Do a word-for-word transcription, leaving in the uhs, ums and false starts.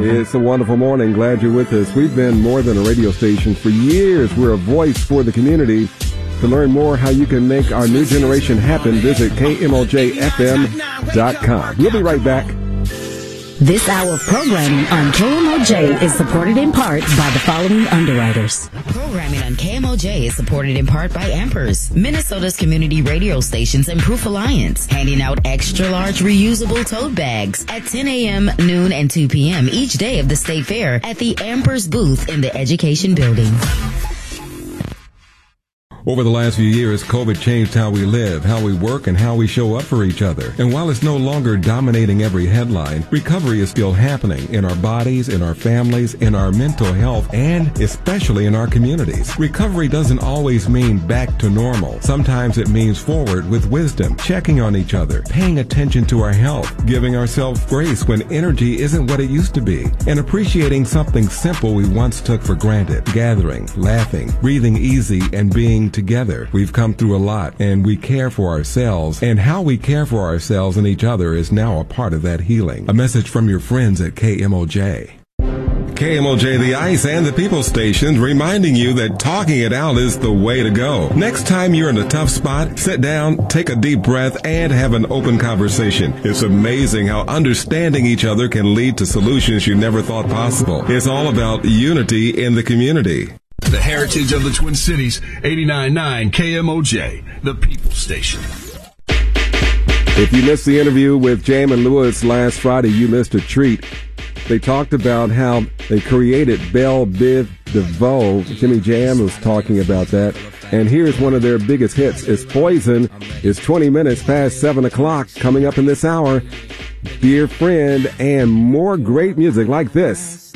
It's a wonderful morning. Glad you're with us. We've been more than a radio station for years. We're a voice for the community. To learn more how you can make our new generation happen, visit K M O J F M dot com. We'll be right back. This hour of programming on K M O J is supported in part by the following underwriters. Programming on K M O J is supported in part by Ampers, Minnesota's community radio stations, and Proof Alliance, handing out extra large reusable tote bags at ten a.m., noon, and two p.m. each day of the State Fair at the Ampers booth in the Education Building. Over the last few years, COVID changed how we live, how we work, and how we show up for each other. And while it's no longer dominating every headline, recovery is still happening in our bodies, in our families, in our mental health, and especially in our communities. Recovery doesn't always mean back to normal. Sometimes it means forward with wisdom, checking on each other, paying attention to our health, giving ourselves grace when energy isn't what it used to be, and appreciating something simple we once took for granted, gathering, laughing, breathing easy, and being together. We've come through a lot, and we care for ourselves, and how we care for ourselves and each other is now a part of that healing. A message from your friends at K M O J. K M O J, the Ice, and the People Station, reminding you that talking it out is the way to go. Next time you're in a tough spot, sit down, take a deep breath, and have an open conversation. It's amazing how understanding each other can lead to solutions you never thought possible. It's all about unity in the community. The heritage of the Twin Cities, eighty-nine point nine K M O J, the People Station. If you missed the interview with Jamin Lewis last Friday, you missed a treat. They talked about how they created Belle Biv DeVoe. Jimmy Jam was talking about that. And here's one of their biggest hits. It's Poison. It's twenty minutes past seven o'clock. Coming up in this hour, Dear Friend, and more great music like this.